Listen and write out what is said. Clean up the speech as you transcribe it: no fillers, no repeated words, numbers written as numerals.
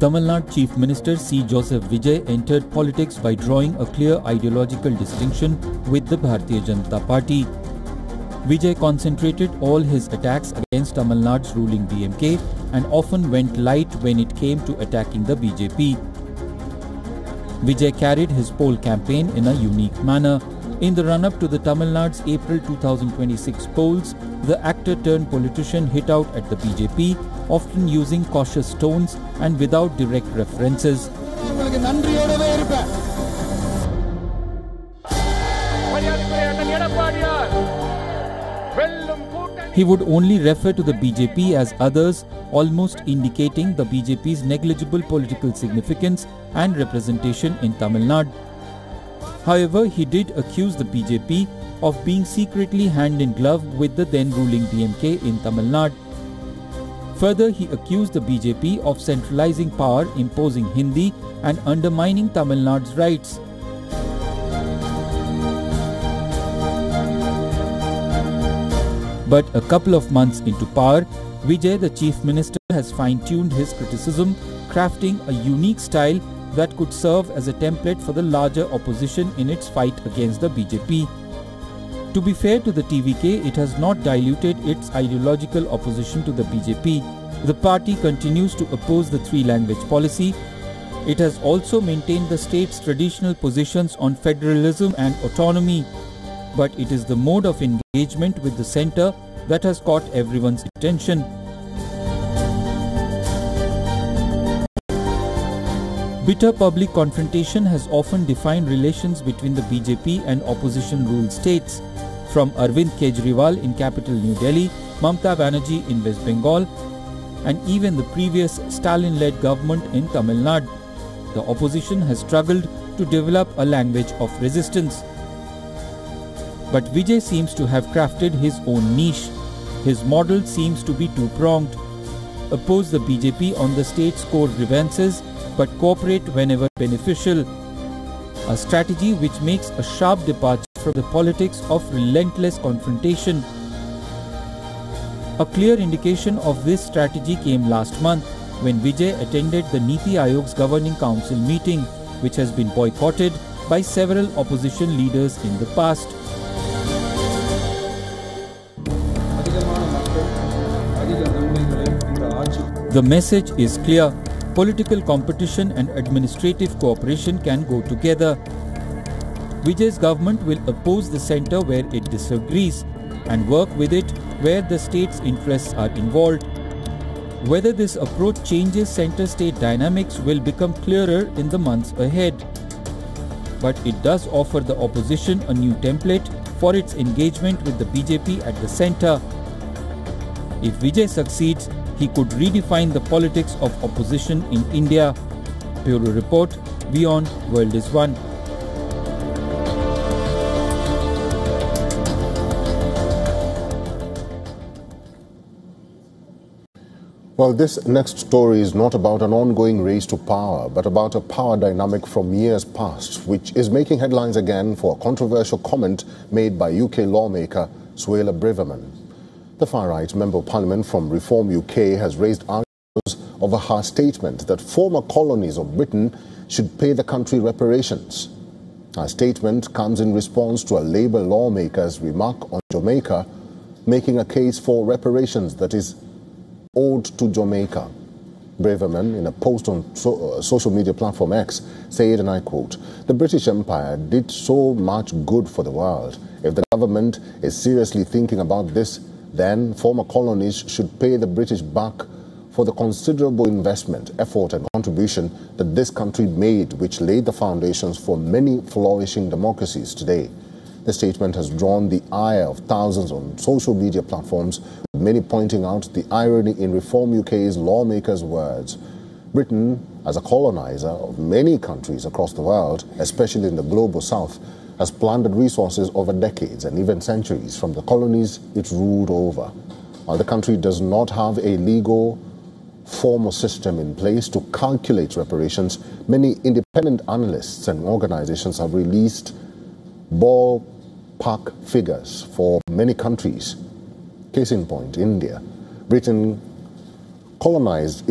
Tamil Nadu Chief Minister C. Joseph Vijay entered politics by drawing a clear ideological distinction with the Bharatiya Janata Party. Vijay concentrated all his attacks against Tamil Nadu's ruling DMK and often went light when it came to attacking the BJP. Vijay carried his poll campaign in a unique manner. In the run-up to the Tamil Nadu's April 2026 polls, the actor-turned-politician hit out at the BJP, often using cautious tones and without direct references. He would only refer to the BJP as others, almost indicating the BJP's negligible political significance and representation in Tamil Nadu. However, he did accuse the BJP of being secretly hand-in-glove with the then-ruling DMK in Tamil Nadu. Further, he accused the BJP of centralizing power, imposing Hindi and undermining Tamil Nadu's rights. But a couple of months into power, Vijay, the Chief Minister, has fine-tuned his criticism, crafting a unique style that could serve as a template for the larger opposition in its fight against the BJP. To be fair to the TVK, it has not diluted its ideological opposition to the BJP. The party continues to oppose the three-language policy. It has also maintained the state's traditional positions on federalism and autonomy. But it is the mode of engagement with the centre that has caught everyone's attention. Bitter public confrontation has often defined relations between the BJP and opposition-ruled states. From Arvind Kejriwal in capital New Delhi, Mamata Banerjee in West Bengal, and even the previous Stalin-led government in Tamil Nadu, the opposition has struggled to develop a language of resistance. But Vijay seems to have crafted his own niche. His model seems to be two-pronged. Oppose the BJP on the state's core grievances, but cooperate whenever beneficial. A strategy which makes a sharp departure from the politics of relentless confrontation. A clear indication of this strategy came last month when Vijay attended the Niti Ayog's Governing Council meeting, which has been boycotted by several opposition leaders in the past. The message is clear. Political competition and administrative cooperation can go together. Vijay's government will oppose the centre where it disagrees and work with it where the state's interests are involved. Whether this approach changes centre-state dynamics will become clearer in the months ahead. But it does offer the opposition a new template for its engagement with the BJP at the centre. If Vijay succeeds, he could redefine the politics of opposition in India. Bureau Report, WION, World is One. Well, this next story is not about an ongoing race to power, but about a power dynamic from years past, which is making headlines again for a controversial comment made by UK lawmaker Suella Braverman. The far-right Member of Parliament from Reform UK has raised arguments over her statement that former colonies of Britain should pay the country reparations. Her statement comes in response to a Labour lawmaker's remark on Jamaica, making a case for reparations that is owed to Jamaica. Braverman, in a post on social media platform X, said, and I quote, "The British Empire did so much good for the world. If the government is seriously thinking about this, then former colonies should pay the British back for the considerable investment, effort and contribution that this country made, which laid the foundations for many flourishing democracies today." The statement has drawn the ire of thousands on social media platforms, with many pointing out the irony in Reform UK's lawmakers' words. Britain, as a colonizer of many countries across the world, especially in the global south, has plundered resources over decades and even centuries from the colonies it ruled over. While the country does not have a legal, formal system in place to calculate reparations, many independent analysts and organizations have released ballpark figures for many countries. Case in point, India. Britain colonized